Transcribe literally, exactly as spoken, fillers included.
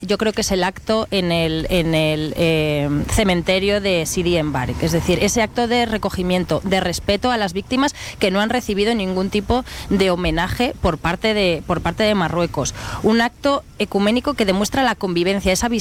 yo creo que es el acto en el, en el eh, cementerio de Sidi Embark, es decir, ese acto de recogimiento, de respeto a las víctimas que no han recibido ningún tipo de homenaje por parte de, por parte de Marruecos. Un acto ecuménico que demuestra la convivencia, esa